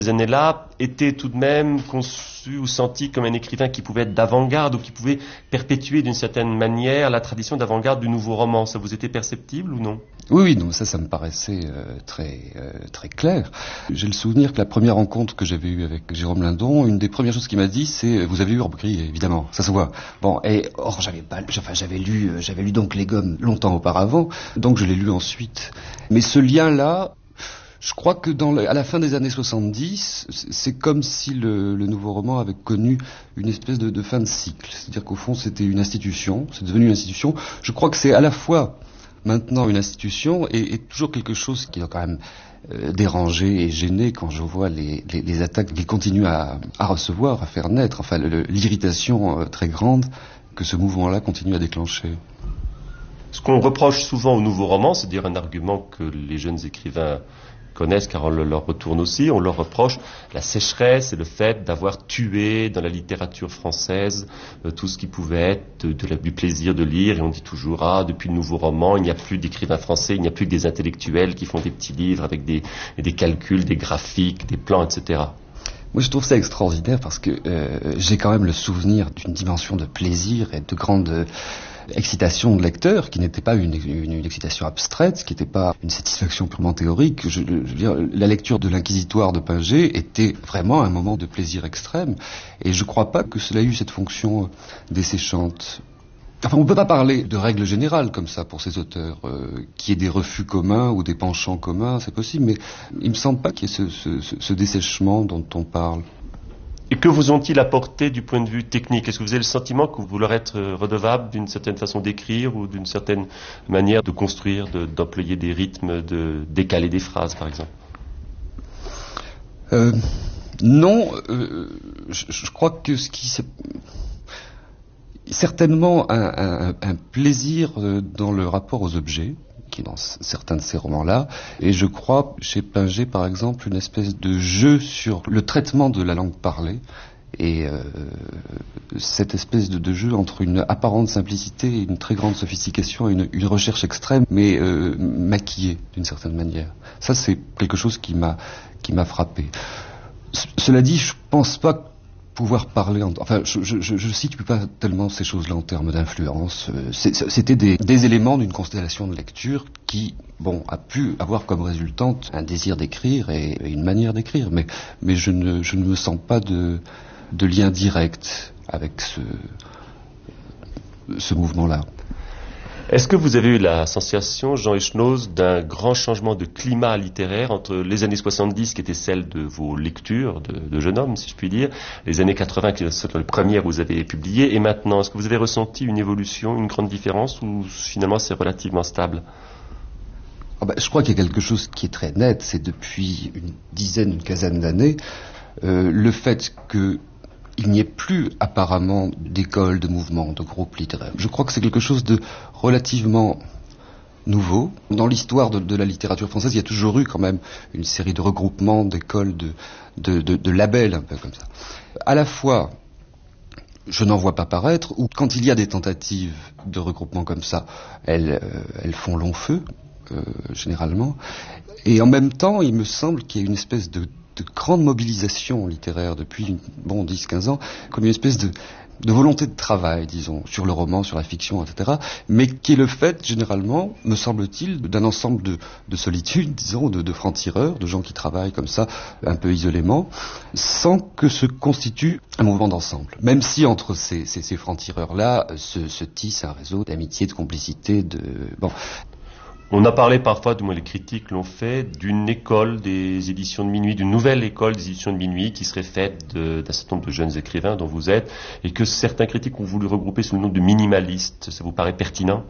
Ces années-là étaient tout de même conçues ou senties comme un écrivain qui pouvait être d'avant-garde ou qui pouvait perpétuer d'une certaine manière la tradition d'avant-garde du nouveau roman. Ça vous était perceptible ou non? Oui, non, ça me paraissait très clair. J'ai le souvenir que la première rencontre que j'avais eue avec Jérôme Lindon, une des premières choses qu'il m'a dit, c'est vous avez lu Orbe Gris, évidemment, ça se voit. Bon, et or j'avais lu donc Les Gommes longtemps auparavant, donc je l'ai lu ensuite. Mais ce lien-là, je crois que à la fin des années 70, c'est comme si le nouveau roman avait connu une espèce de fin de cycle. C'est-à-dire qu'au fond, c'était une institution, c'est devenu une institution. Je crois que c'est à la fois maintenant une institution et toujours quelque chose qui doit quand même déranger et gêner quand je vois les attaques qu'il continue à recevoir, à faire naître, enfin l'irritation très grande que ce mouvement-là continue à déclencher. Ce qu'on reproche souvent au nouveau roman, c'est-à-dire un argument que les jeunes écrivains connaissent car on le leur retourne aussi, on leur reproche la sécheresse et le fait d'avoir tué dans la littérature française tout ce qui pouvait être du plaisir de lire, et on dit toujours depuis le nouveau roman il n'y a plus d'écrivains français, il n'y a plus que des intellectuels qui font des petits livres avec des calculs, des graphiques, des plans, etc. Moi je trouve ça extraordinaire parce que j'ai quand même le souvenir d'une dimension de plaisir et de grande excitation de lecteur, qui n'était pas une excitation abstraite, qui n'était pas une satisfaction purement théorique. Je veux dire, la lecture de l'Inquisitoire de Pinget était vraiment un moment de plaisir extrême, et je ne crois pas que cela ait eu cette fonction desséchante. Enfin, on ne peut pas parler de règles générales comme ça pour ces auteurs, qu'il y ait des refus communs ou des penchants communs, c'est possible, mais il ne me semble pas qu'il y ait ce dessèchement dont on parle. Et que vous ont-ils apporté du point de vue technique? Est-ce que vous avez le sentiment que vous leur êtes redevable d'une certaine façon d'écrire ou d'une certaine manière de construire, d'employer des rythmes, de décaler des phrases, par exemple? Non, je crois que ce qui s'est... Certainement un plaisir dans le rapport aux objets, qui est dans certains de ces romans-là, et je crois chez Pinget par exemple une espèce de jeu sur le traitement de la langue parlée, et cette espèce de jeu entre une apparente simplicité et une très grande sophistication et une recherche extrême, mais maquillée d'une certaine manière. Ça c'est quelque chose qui m'a frappé. Cela dit, je pense pas pouvoir parler, enfin, je situe pas tellement ces choses-là en termes d'influence. C'était des éléments d'une constellation de lecture qui, bon, a pu avoir comme résultante un désir d'écrire et une manière d'écrire, mais je ne me sens pas de lien direct avec ce mouvement-là. Est-ce que vous avez eu la sensation, Jean Echenoz, d'un grand changement de climat littéraire entre les années 70, qui étaient celles de vos lectures de jeune homme, si je puis dire, les années 80, qui sont les premières que vous avez publiées, et maintenant, est-ce que vous avez ressenti une évolution, une grande différence, ou finalement c'est relativement stable? Je crois qu'il y a quelque chose qui est très net, c'est depuis une quinzaine d'années, le fait que il n'y ait plus apparemment d'écoles, de mouvements, de groupes littéraires. Je crois que c'est quelque chose de relativement nouveau. Dans l'histoire de la littérature française, il y a toujours eu quand même une série de regroupements, d'écoles, de labels, un peu comme ça. À la fois, je n'en vois pas paraître, ou quand il y a des tentatives de regroupement comme ça, elles font long feu, généralement. Et en même temps, il me semble qu'il y a une espèce de grande mobilisation littéraire depuis 10-15 ans, comme une espèce de volonté de travail, disons, sur le roman, sur la fiction, etc., mais qui est le fait, généralement, me semble-t-il, d'un ensemble de solitude, disons, de francs-tireurs, de gens qui travaillent comme ça, un peu isolément, sans que se constitue un mouvement d'ensemble. Même si entre ces francs-tireurs-là se tisse un réseau d'amitié, de complicité, On a parlé parfois, du moins les critiques l'ont fait, d'une école des éditions de minuit, d'une nouvelle école des éditions de minuit qui serait faite d'un certain nombre de jeunes écrivains dont vous êtes, et que certains critiques ont voulu regrouper sous le nom de minimalistes. Ça vous paraît pertinent?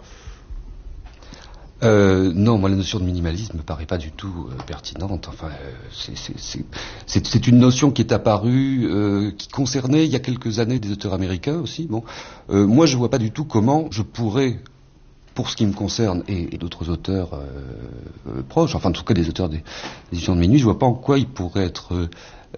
Non, moi la notion de minimalisme me paraît pas du tout pertinente. Enfin, c'est une notion qui est apparue, qui concernait il y a quelques années des auteurs américains aussi. Moi je vois pas du tout comment je pourrais, pour ce qui me concerne, et d'autres auteurs proches, enfin en tout cas des auteurs des éditions de minuit, je vois pas en quoi ils pourraient être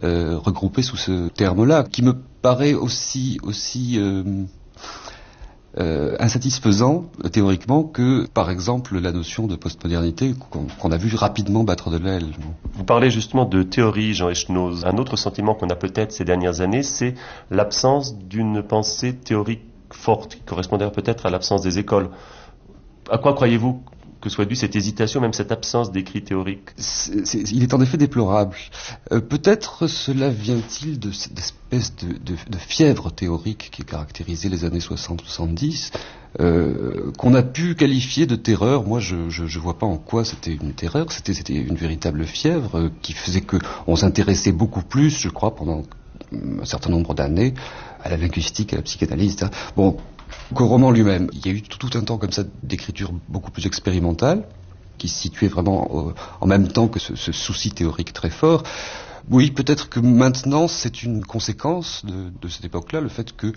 regroupés sous ce terme-là, qui me paraît aussi insatisfaisant théoriquement que, par exemple, la notion de postmodernité qu'on a vu rapidement battre de l'aile. Vous parlez justement de théorie, Jean Echenoz. Un autre sentiment qu'on a peut-être ces dernières années, c'est l'absence d'une pensée théorique forte, qui correspondait peut-être à l'absence des écoles. À quoi croyez-vous que soit due cette hésitation, même cette absence d'écrit théorique? Il est en effet déplorable. Peut-être cela vient-il de cette espèce de fièvre théorique qui caractérisait les années 60-70, qu'on a pu qualifier de terreur. Moi, je vois pas en quoi c'était une terreur, c'était une véritable fièvre qui faisait que on s'intéressait beaucoup plus, je crois, pendant un certain nombre d'années, à la linguistique, à la psychanalyse, etc. Bon, qu'au roman lui-même, il y a eu tout un temps comme ça d'écriture beaucoup plus expérimentale, qui se situait vraiment en même temps que ce souci théorique très fort. Oui, peut-être que maintenant c'est une conséquence de cette époque-là, le fait que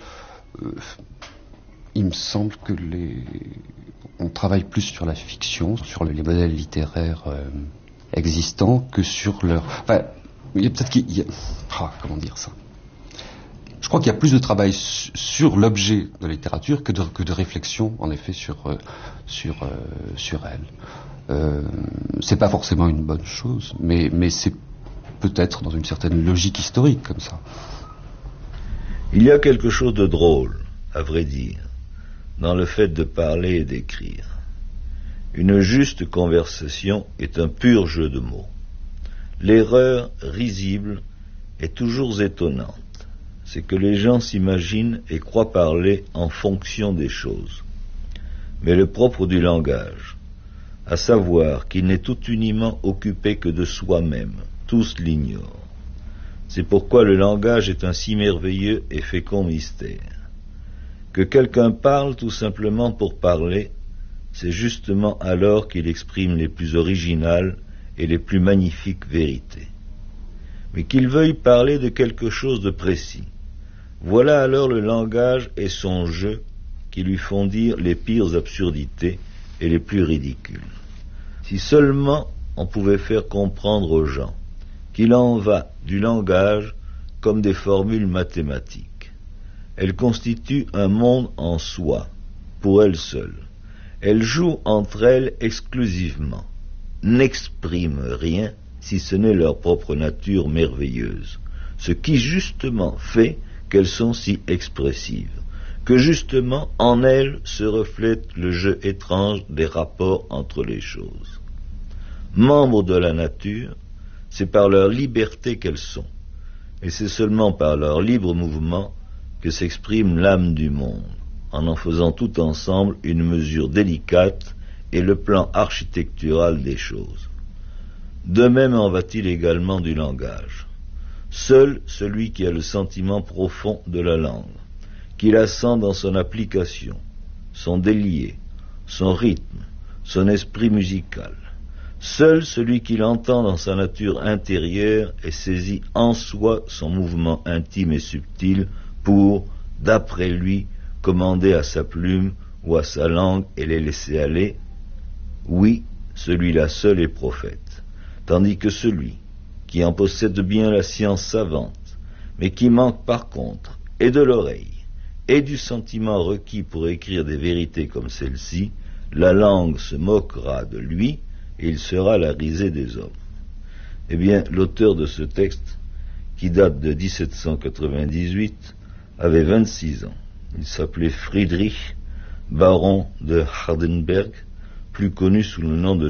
il me semble que on travaille plus sur la fiction, sur les modèles littéraires existants que sur leur... Enfin, il y a peut-être qu'il y a... comment dire ça? Je crois qu'il y a plus de travail sur l'objet de la littérature que de réflexion, en effet, sur elle. C'est pas forcément une bonne chose, mais c'est peut-être dans une certaine logique historique comme ça. Il y a quelque chose de drôle, à vrai dire, dans le fait de parler et d'écrire. Une juste conversation est un pur jeu de mots. L'erreur risible est toujours étonnante. C'est que les gens s'imaginent et croient parler en fonction des choses. Mais le propre du langage, à savoir qu'il n'est tout uniment occupé que de soi-même, tous l'ignorent. C'est pourquoi le langage est un si merveilleux et fécond mystère. Que quelqu'un parle tout simplement pour parler, c'est justement alors qu'il exprime les plus originales et les plus magnifiques vérités. Mais qu'il veuille parler de quelque chose de précis, voilà alors le langage et son jeu qui lui font dire les pires absurdités et les plus ridicules. Si seulement on pouvait faire comprendre aux gens qu'il en va du langage comme des formules mathématiques. Elles constituent un monde en soi, pour elles seules. Elles jouent entre elles exclusivement, n'expriment rien si ce n'est leur propre nature merveilleuse, ce qui justement fait qu'elles sont si expressives, que justement en elles se reflète le jeu étrange des rapports entre les choses. Membres de la nature, c'est par leur liberté qu'elles sont, et c'est seulement par leur libre mouvement que s'exprime l'âme du monde, en faisant tout ensemble une mesure délicate et le plan architectural des choses. De même en va-t-il également du langage. Seul celui qui a le sentiment profond de la langue, qui la sent dans son application, son délié, son rythme, son esprit musical, seul celui qui l'entend dans sa nature intérieure et saisit en soi son mouvement intime et subtil pour, d'après lui, commander à sa plume ou à sa langue et les laisser aller, oui, celui-là seul est prophète, tandis que celui qui en possède bien la science savante, mais qui manque par contre et de l'oreille, et du sentiment requis pour écrire des vérités comme celle-ci, la langue se moquera de lui, et il sera la risée des hommes. Eh bien, l'auteur de ce texte, qui date de 1798, avait 26 ans. Il s'appelait Friedrich, baron de Hardenberg, plus connu sous le nom de